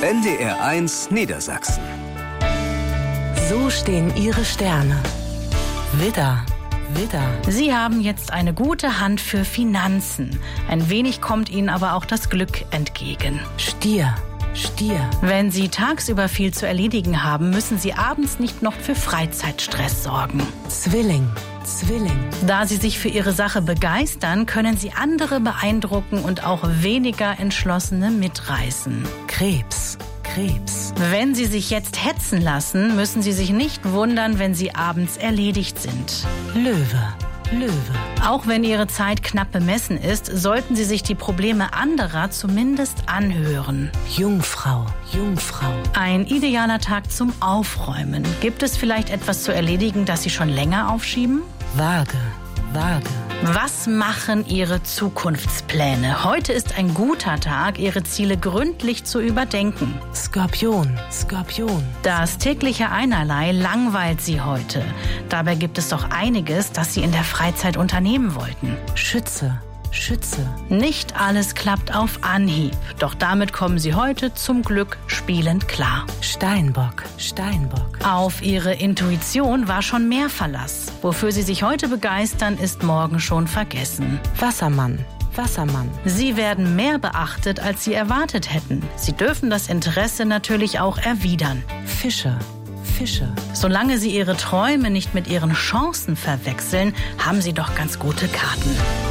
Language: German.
NDR1 Niedersachsen. So stehen Ihre Sterne. Widder, Widder. Sie haben jetzt eine gute Hand für Finanzen. Ein wenig kommt Ihnen aber auch das Glück entgegen. Stier, Stier. Wenn Sie tagsüber viel zu erledigen haben, müssen Sie abends nicht noch für Freizeitstress sorgen. Zwilling, Zwilling. Da Sie sich für Ihre Sache begeistern, können Sie andere beeindrucken und auch weniger Entschlossene mitreißen. Krebs, Krebs. Wenn Sie sich jetzt hetzen lassen, müssen Sie sich nicht wundern, wenn Sie abends erledigt sind. Löwe, Löwe. Auch wenn Ihre Zeit knapp bemessen ist, sollten Sie sich die Probleme anderer zumindest anhören. Jungfrau, Jungfrau. Ein idealer Tag zum Aufräumen. Gibt es vielleicht etwas zu erledigen, das Sie schon länger aufschieben? Waage, Waage. Was machen Ihre Zukunftspläne? Heute ist ein guter Tag, Ihre Ziele gründlich zu überdenken. Skorpion, Skorpion. Das tägliche Einerlei langweilt Sie heute. Dabei gibt es doch einiges, das Sie in der Freizeit unternehmen wollten. Schütze, Schütze. Nicht alles klappt auf Anhieb, doch damit kommen Sie heute zum Glück spielend klar. Steinbock, Steinbock. Auf Ihre Intuition war schon mehr Verlass. Wofür Sie sich heute begeistern, ist morgen schon vergessen. Wassermann, Wassermann. Sie werden mehr beachtet, als Sie erwartet hätten. Sie dürfen das Interesse natürlich auch erwidern. Fische, Fische. Solange Sie Ihre Träume nicht mit Ihren Chancen verwechseln, haben Sie doch ganz gute Karten.